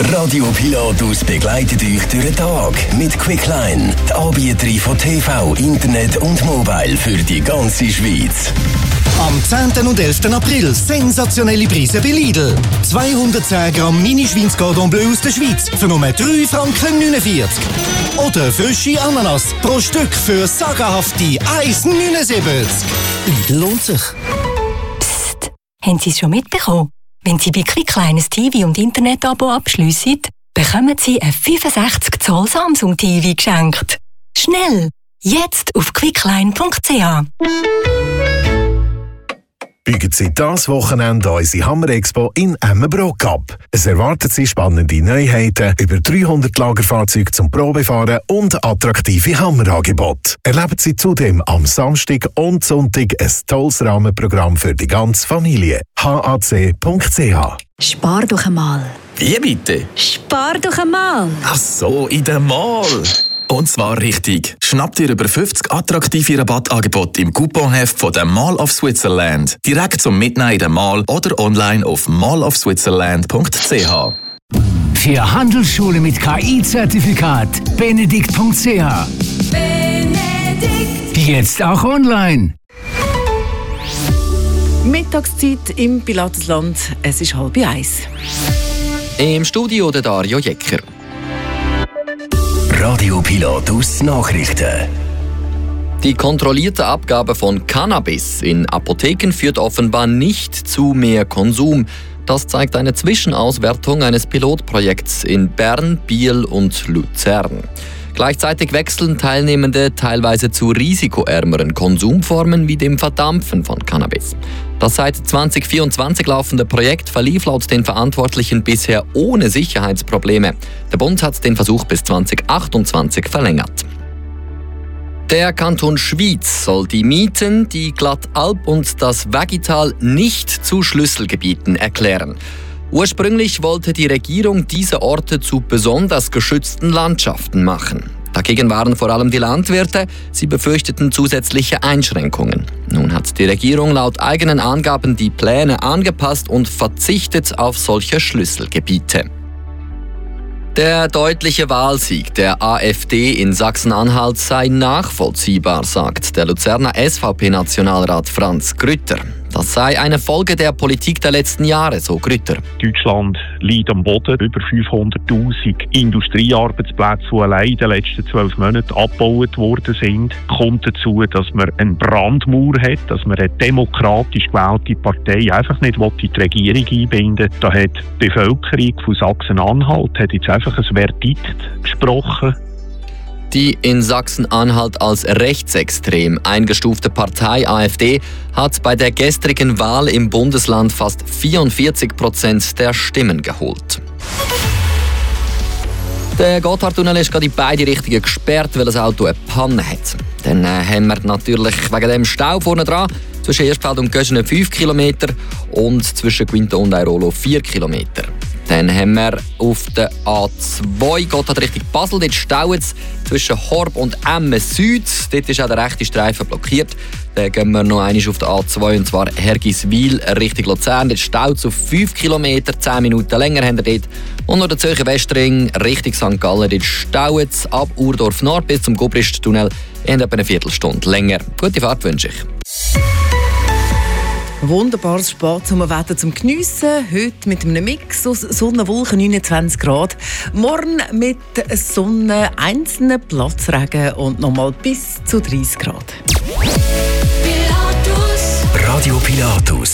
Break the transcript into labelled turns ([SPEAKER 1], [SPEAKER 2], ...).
[SPEAKER 1] Radio Pilatus begleitet euch durch den Tag mit Quickline, die Anbieterin von TV, Internet und Mobile für die ganze Schweiz.
[SPEAKER 2] Am 10. und 11. April sensationelle Preise bei Lidl. 210 Gramm Mini-Schweinscordon Bleu aus der Schweiz für nur 3,49 Franken. Oder frische Ananas pro Stück für sagenhafte 1,79. Lidl lohnt sich.
[SPEAKER 3] Psst, haben Sie es schon mitbekommen? Wenn Sie bei Quickline ein TV- und Internet-Abo abschliessen, bekommen Sie ein 65 Zoll Samsung TV geschenkt. Schnell! Jetzt auf quickline.ch.
[SPEAKER 4] Bügen Sie dieses Wochenende unsere Hammer-Expo in Emmenbrook ab. Es erwarten Sie spannende Neuheiten, über 300 Lagerfahrzeuge zum Probefahren und attraktive Hammerangebote. Erleben Sie zudem am Samstag und Sonntag ein tolles Rahmenprogramm für die ganze Familie. hac.ch.
[SPEAKER 5] Spar doch einmal.
[SPEAKER 6] Wie bitte?
[SPEAKER 5] Spar doch einmal.
[SPEAKER 6] Ach so, in der Mall. Und zwar richtig. Schnappt ihr über 50 attraktive Rabattangebote im Couponheft von der Mall of Switzerland. Direkt zum Mitnehmen in der Mall oder online auf mallofswitzerland.ch.
[SPEAKER 7] Für Handelsschule mit KI-Zertifikat benedikt.ch. Benedikt. Jetzt auch online.
[SPEAKER 8] Mittagszeit im Pilatusland. Es ist 12:30.
[SPEAKER 9] Im Studio der Dario Jecker.
[SPEAKER 1] Radio Pilatus Nachrichten.
[SPEAKER 9] Die kontrollierte Abgabe von Cannabis in Apotheken führt offenbar nicht zu mehr Konsum. Das zeigt eine Zwischenauswertung eines Pilotprojekts in Bern, Biel und Luzern. Gleichzeitig wechseln Teilnehmende teilweise zu risikoärmeren Konsumformen wie dem Verdampfen von Cannabis. Das seit 2024 laufende Projekt verlief laut den Verantwortlichen bisher ohne Sicherheitsprobleme. Der Bund hat den Versuch bis 2028 verlängert. Der Kanton Schwyz soll die Mieten, die Glattalp und das Weggital nicht zu Schlüsselgebieten erklären. Ursprünglich wollte die Regierung diese Orte zu besonders geschützten Landschaften machen. Dagegen waren vor allem die Landwirte, sie befürchteten zusätzliche Einschränkungen. Nun hat die Regierung laut eigenen Angaben die Pläne angepasst und verzichtet auf solche Schlüsselgebiete. Der deutliche Wahlsieg der AfD in Sachsen-Anhalt sei nachvollziehbar, sagt der Luzerner SVP-Nationalrat Franz Grütter. Das sei eine Folge der Politik der letzten Jahre, so Grütter.
[SPEAKER 10] Deutschland liegt am Boden. Über 500'000 Industriearbeitsplätze, die allein in den letzten 12 Monaten abgebaut worden sind, kommt dazu, dass man eine Brandmauer hat, dass man eine demokratisch gewählte Partei einfach nicht in die Regierung einbinden will. Da hat die Bevölkerung von Sachsen-Anhalt jetzt einfach ein Verdikt gesprochen.
[SPEAKER 9] Die in Sachsen-Anhalt als rechtsextrem eingestufte Partei AfD hat bei der gestrigen Wahl im Bundesland fast 44% der Stimmen geholt. Der Gotthardtunnel ist gerade in beide Richtungen gesperrt, weil das Auto eine Panne hat. Dann haben wir natürlich wegen dem Stau vorne dran zwischen Erstfeld und Göschenen 5 km und zwischen Quinto und Airolo 4 km. Dann haben wir auf der A2 Gotthard Richtung Basel. Dort staut es zwischen Horb und Emmen Süd. Dort ist auch der rechte Streifen blockiert. Dann gehen wir noch einmal auf der A2 und zwar Hergiswil Richtung Luzern. Dort staut es auf 5 km, 10 Minuten länger haben wir dort. Und noch der Zürcher Westring Richtung St. Gallen. Dort staut es ab Urdorf Nord bis zum Gubristtunnel in etwa eine Viertelstunde länger. Gute Fahrt wünsche ich.
[SPEAKER 8] Wunderbares Spatsommerwetter zum Geniessen. Heute mit einem Mix aus Sonne, Wolken, 29 Grad. Morgen mit Sonne, einzelnen Platzregen und nochmal bis zu 30 Grad.
[SPEAKER 1] Radio Pilatus.